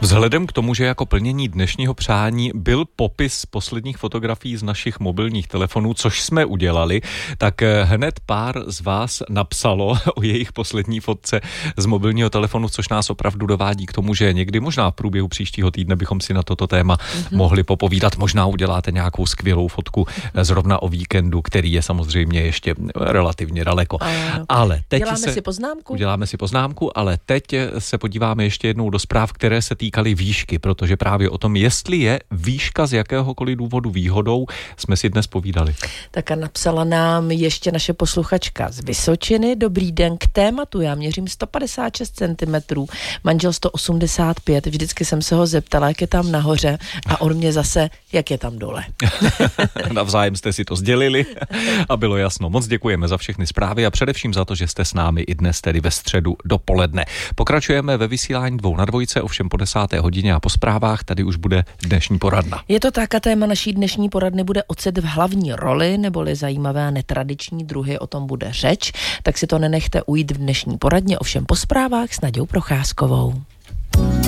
Vzhledem k tomu, že jako plnění dnešního přání byl popis posledních fotografií z našich mobilních telefonů, což jsme udělali, tak hned pár z vás napsalo o jejich poslední fotce z mobilního telefonu, což nás opravdu dovádí k tomu, že někdy možná v průběhu příštího týdne bychom si na toto téma mohli popovídat. Možná uděláte nějakou skvělou fotku zrovna o víkendu, který je samozřejmě ještě relativně daleko. Ale teď uděláme si poznámku, ale teď se podíváme ještě jednou do zpráv, které se týkaly výšky, protože právě o tom, jestli je výška z jakéhokoliv důvodu výhodou, jsme si dnes povídali. Tak a napsala nám ještě naše posluchačka z Vysočiny. Dobrý den, k tématu. Já měřím 156 cm, manžel 185. Vždycky jsem se ho zeptala, jak je tam nahoře, a on mě zase, jak je tam dole. Navzájem jste si to sdělili a bylo jasno. Moc děkujeme za všechny zprávy a především za to, že jste s námi i dnes, tedy ve středu dopoledne. Pokračujeme ve vysílání 2 na 2, ovšem po 10. hodině a po zprávách tady už bude dnešní poradna. Je to tak a téma naší dnešní poradny bude ocet v hlavní roli, neboli zajímavé a netradiční druhy, o tom bude řeč, tak si to nenechte ujít v dnešní poradně, ovšem po zprávách s Naďou Procházkovou.